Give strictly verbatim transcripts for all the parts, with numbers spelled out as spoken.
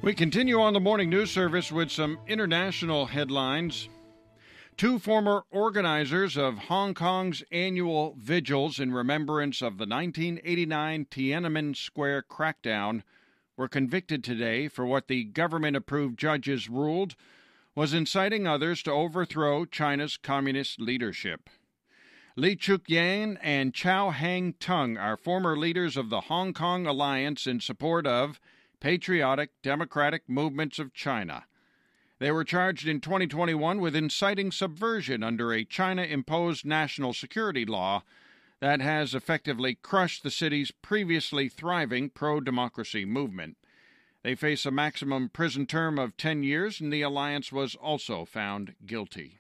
We continue on the morning news service with some international headlines. Two former organizers of Hong Kong's annual vigils in remembrance of the nineteen eighty-nine Tiananmen Square crackdown were convicted today for what the government-approved judges ruled was inciting others to overthrow China's communist leadership. Li Chuk-yan and Chow Hang-tung are former leaders of the Hong Kong Alliance in support of patriotic democratic movements of China. They were charged in twenty twenty-one with inciting subversion under a China-imposed national security law that has effectively crushed the city's previously thriving pro-democracy movement. They face a maximum prison term of ten years, and the alliance was also found guilty.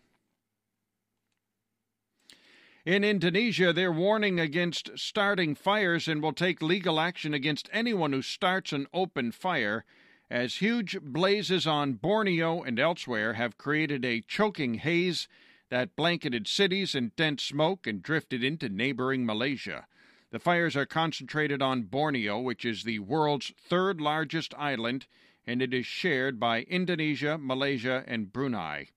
In Indonesia, they're warning against starting fires and will take legal action against anyone who starts an open fire, as huge blazes on Borneo and elsewhere have created a choking haze that blanketed cities in dense smoke and drifted into neighboring Malaysia. The fires are concentrated on Borneo, which is the world's third largest island, and it is shared by Indonesia, Malaysia, and Brunei.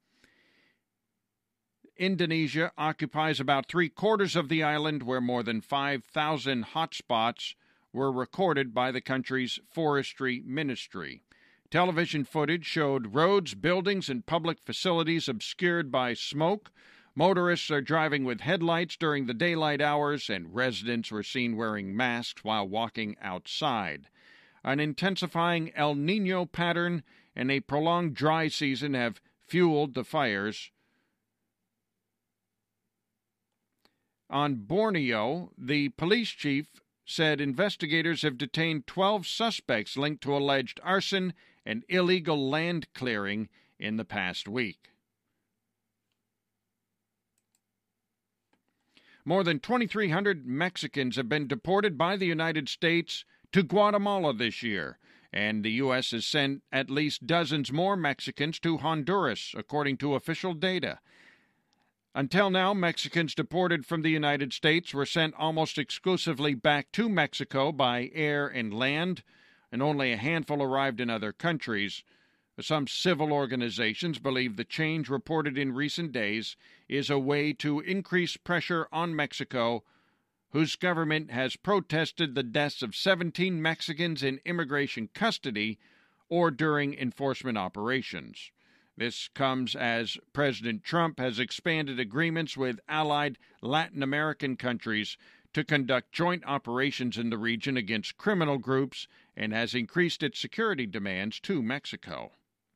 Indonesia occupies about three-quarters of the island, where more than five thousand hotspots were recorded by the country's forestry ministry. Television footage showed roads, buildings, and public facilities obscured by smoke. Motorists are driving with headlights during the daylight hours, and residents were seen wearing masks while walking outside. An intensifying El Niño pattern and a prolonged dry season have fueled the fires. On Borneo, the police chief said investigators have detained twelve suspects linked to alleged arson and illegal land clearing in the past week. More than twenty-three hundred Mexicans have been deported by the United States to Guatemala this year, and the U S has sent at least dozens more Mexicans to Honduras, according to official data. Until now, Mexicans deported from the United States were sent almost exclusively back to Mexico by air and land, and only a handful arrived in other countries. Some civil organizations believe the change reported in recent days is a way to increase pressure on Mexico, whose government has protested the deaths of seventeen Mexicans in immigration custody or during enforcement operations. This comes as President Trump has expanded agreements with allied Latin American countries to conduct joint operations in the region against criminal groups and has increased its security demands to Mexico.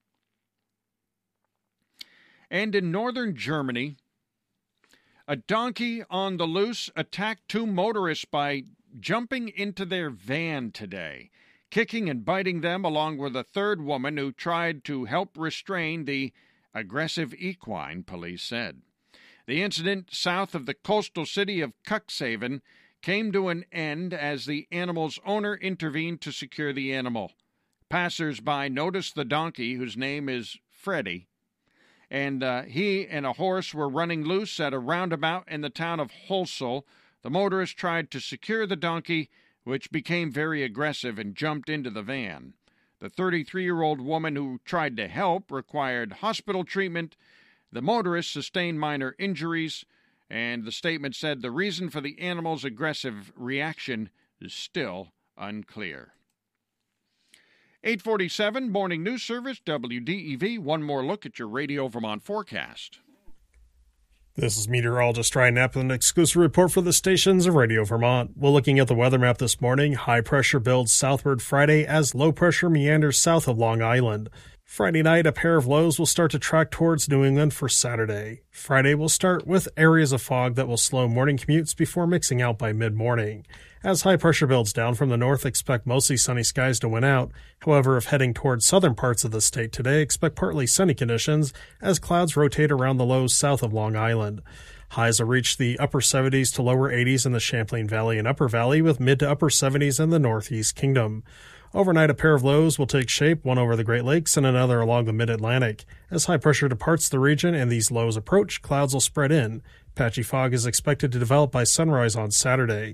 And in northern Germany, a donkey on the loose attacked two motorists by jumping into their van today, kicking and biting them, along with a third woman who tried to help restrain the aggressive equine, police said. The incident south of the coastal city of Cuxhaven came to an end as the animal's owner intervened to secure the animal. Passers-by noticed the donkey, whose name is Freddie, and uh, he and a horse were running loose at a roundabout in the town of Holsel. The motorist tried to secure the donkey, which became very aggressive and jumped into the van. The thirty-three-year-old woman who tried to help required hospital treatment. The motorist sustained minor injuries, and the statement said the reason for the animal's aggressive reaction is still unclear. eight forty-seven, Morning News Service, W D E V. One more look at your Radio Vermont forecast. This is meteorologist Ryan Knapp with an exclusive report for the stations of Radio Vermont. We're looking at the weather map this morning. High pressure builds southward Friday as low pressure meanders south of Long Island. Friday night, a pair of lows will start to track towards New England for Saturday. Friday will start with areas of fog that will slow morning commutes before mixing out by mid-morning. As high pressure builds down from the north, expect mostly sunny skies to win out. However, if heading towards southern parts of the state today, expect partly sunny conditions as clouds rotate around the lows south of Long Island. Highs will reach the upper seventies to lower eighties in the Champlain Valley and Upper Valley, with mid to upper seventies in the Northeast Kingdom. Overnight, a pair of lows will take shape, one over the Great Lakes and another along the mid-Atlantic. As high pressure departs the region and these lows approach, clouds will spread in. Patchy fog is expected to develop by sunrise on Saturday.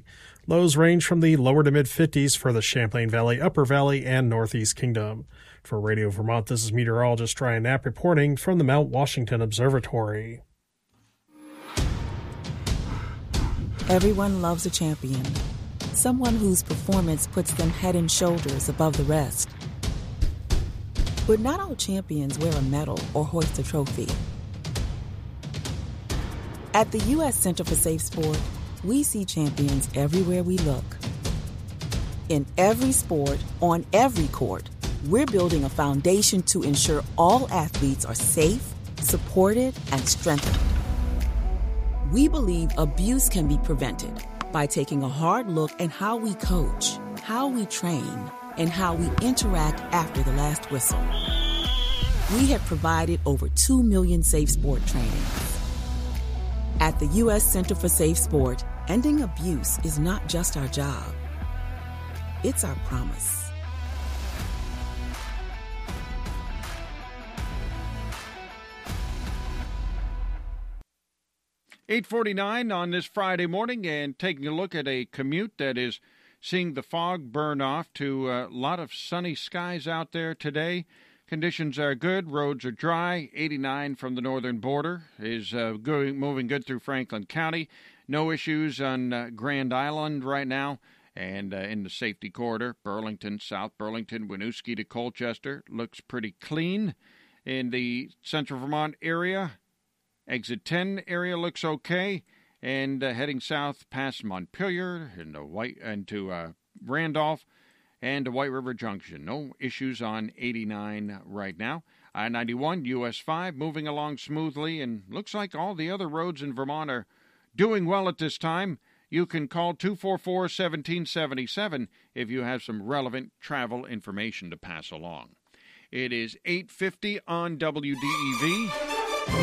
Lows range from the lower to mid fifties for the Champlain Valley, Upper Valley, and Northeast Kingdom. For Radio Vermont, this is meteorologist Ryan Knapp reporting from the Mount Washington Observatory. Everyone loves a champion, someone whose performance puts them head and shoulders above the rest. But not all champions wear a medal or hoist a trophy. At the U S Center for Safe Sport, we see champions everywhere we look. In every sport, on every court, we're building a foundation to ensure all athletes are safe, supported, and strengthened. We believe abuse can be prevented by taking a hard look at how we coach, how we train, and how we interact after the last whistle. We have provided over two million safe sport trainings. At the U S Center for Safe Sport, ending abuse is not just our job. It's our promise. eight forty-nine on this Friday morning, and taking a look at a commute that is seeing the fog burn off to a lot of sunny skies out there today. Conditions are good. Roads are dry. eighty-nine from the northern border is uh, going, moving good through Franklin County. No issues on uh, Grand Island right now. And uh, in the safety corridor, Burlington, South Burlington, Winooski to Colchester looks pretty clean. In the central Vermont area, exit ten area looks okay. And uh, heading south past Montpelier into, White, into uh, Randolph and to White River Junction. No issues on eighty-nine right now. I ninety-one, U S five, moving along smoothly, and looks like all the other roads in Vermont are doing well at this time. You can call two four four, one seven seven seven if you have some relevant travel information to pass along. It is eight fifty on W D E V.